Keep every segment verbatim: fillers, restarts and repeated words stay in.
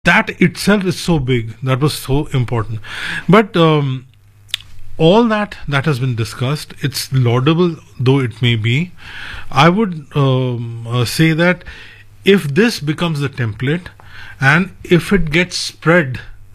that itself is so big. That was so important. But um, all that that has been discussed, it's laudable though it may be. I would um, uh, say that if this becomes the template and if it gets spread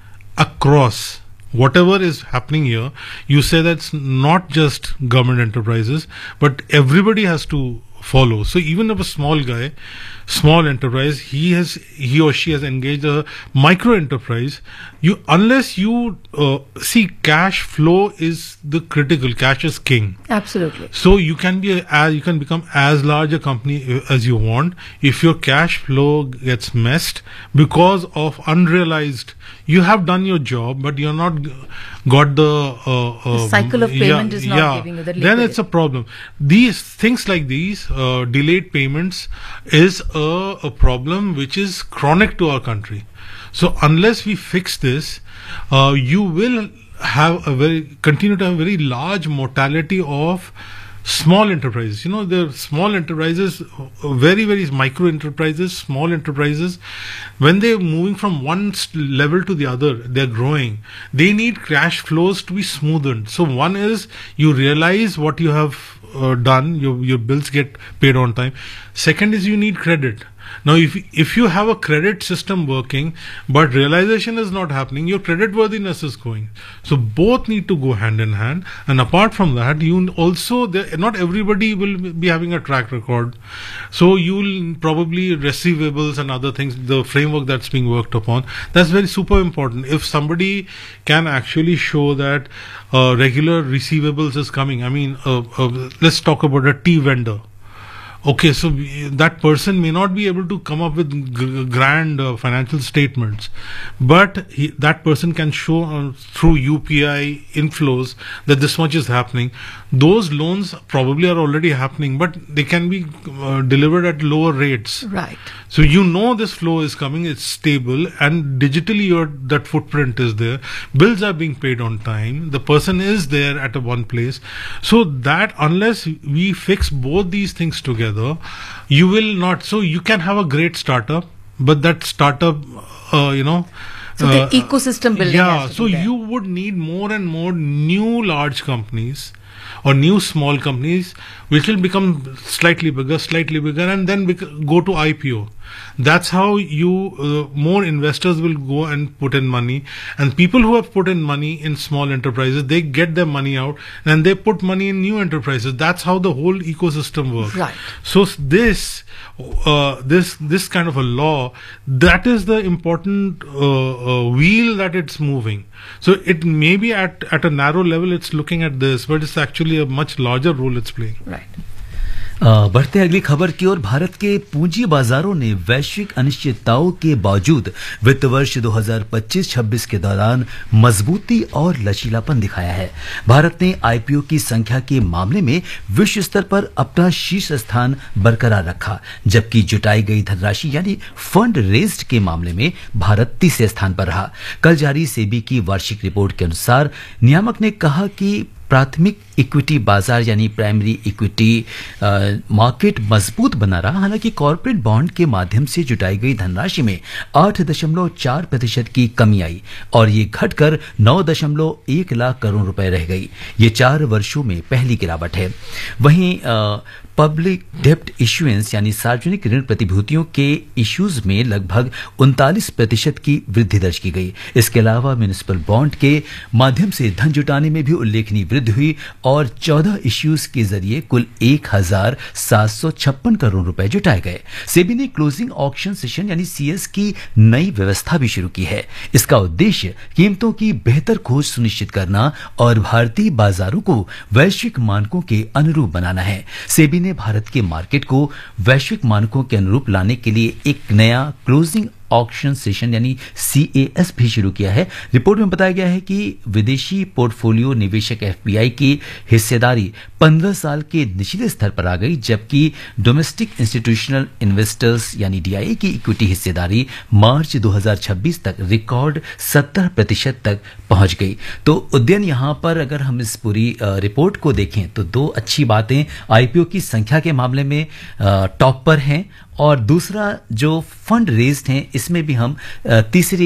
across whatever is happening here, you say that's not just government enterprises, but everybody has to follow. So even if a small guy, small enterprise, he has he or she has engaged a micro enterprise, you unless you uh, see, cash flow is the critical. Cash is king. Absolutely. So you can be a, as you can become as large a company as you want. If your cash flow gets messed because of unrealized, you have done your job, but you're not got the, uh, uh, the cycle of payment yeah, is not yeah, giving you the liquidity. Then it's a problem. These things like these uh, delayed payments is a, a problem which is chronic to our country. So unless we fix this, uh, you will have a very continue to have a very large mortality of small enterprises. You know, the small enterprises, very, very micro enterprises, small enterprises, when they're moving from one level to the other, they're growing. They need cash flows to be smoothened. So one is you realize what you have uh, done, your, your bills get paid on time. Second is you need credit. Now, if if you have a credit system working, but realization is not happening, your credit worthiness is going. So both need to go hand in hand. And apart from that, you also, there, not everybody will be having a track record. So you will probably receivables and other things, the framework that's being worked upon, that's very super important. If somebody can actually show that uh, regular receivables is coming, I mean, uh, uh, let's talk about a tea vendor. Okay, so that person may not be able to come up with g- grand uh, financial statements, but he, that person can show uh, through U P I inflows that this much is happening. Those loans probably are already happening, but they can be uh, delivered at lower rates. Right. So you know this flow is coming, it's stable, and digitally your that footprint is there. Bills are being paid on time. The person is there at a one place. So that unless we fix both these things together, you will not. So you can have a great startup, but that startup, uh, you know. So the uh, ecosystem building. Yeah. Has to So be there. you would need more and more new large companies or new small companies, which will become slightly bigger, slightly bigger, and then bec- go to I P O. That's how you uh, more investors will go and put in money, and people who have put in money in small enterprises, they get their money out and they put money in new enterprises. That's how the whole ecosystem works. Right. So this uh, this this kind of a law, that is the important uh, uh, wheel that it's moving. So it may be at at a narrow level it's looking at this, but it's actually a much larger role it's playing. Right. बढ़ते अगली खबर की ओर। भारत के पूंजी बाजारों ने वैश्विक अनिश्चितताओं के बावजूद वित्त वर्ष दो हज़ार पच्चीस छब्बीस के दौरान मजबूती और लचीलापन दिखाया है। भारत ने आईपीओ की संख्या के मामले में विश्व स्तर पर अपना शीर्ष स्थान बरकरार रखा, जबकि जुटाई गई धनराशि यानी फंड रेज्ड के मामले में भारत तीसरे स्थान पर रहा। कल जारी सेबी की वार्षिक रिपोर्ट के अनुसार नियामक ने कहा कि प्राथमिक इक्विटी बाजार यानी प्राइमरी इक्विटी मार्केट मजबूत बना रहा। हालांकि कॉर्पोरेट बॉन्ड के माध्यम से जुटाई गई धनराशि में आठ दशमलव चार प्रतिशत की कमी आई और ये घटकर नौ दशमलव एक लाख करोड़ रुपए रह गई। ये चार वर्षों में पहली गिरावट है। वहीं आ, पब्लिक डेप्ट इश्यूएंस यानी सार्वजनिक ऋण प्रतिभूतियों के इश्यूज में लगभग उनतालीस प्रतिशत की वृद्धि दर्ज की गई। इसके अलावा म्युनिसिपल बॉन्ड के माध्यम से धन जुटाने में भी उल्लेखनीय वृद्धि हुई और चौदह इश्यूज के जरिए कुल एक हजार सात सौ छप्पन करोड़ रुपए जुटाए गए। सेबी ने क्लोजिंग ऑक्शन सेशन यानी सीएस की नई व्यवस्था भी शुरू की है। इसका उद्देश्य कीमतों की बेहतर खोज सुनिश्चित करना और भारतीय बाजारों को वैश्विक मानकों के अनुरूप बनाना है। सेबी ने भारत के मार्केट को वैश्विक मानकों के अनुरूप लाने के लिए एक नया क्लोजिंग ऑक्शन सेशन यानी सीएएस भी शुरू किया है। रिपोर्ट में बताया गया है कि विदेशी पोर्टफोलियो निवेशक एफपीआई की हिस्सेदारी पंद्रह साल के निचले स्तर पर आ गई, जबकि डोमेस्टिक इंस्टीट्यूशनल इन्वेस्टर्स यानी डीआईए की इक्विटी हिस्सेदारी मार्च दो हज़ार छब्बीस तक रिकॉर्ड सत्तर प्रतिशत तक पहुंच गई। तो उद्यन यहां पर अगर हम इस पूरी रिपोर्ट को देखें तो दो अच्छी बातें, आईपीओ की संख्या के मामले में टॉप पर हैं और दूसरा जो फंड रेज्ड हैं इसमें भी हम अ, तीसरी